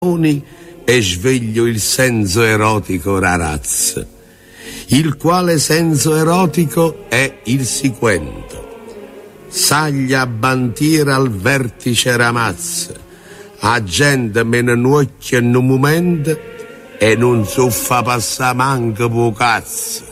e sveglio il senso erotico rarazzo, il quale senso erotico è il seguente: saglia bandiera al vertice ramazza, a gente meno nuocchia in un momento e non soffa passa manco po' cazzo.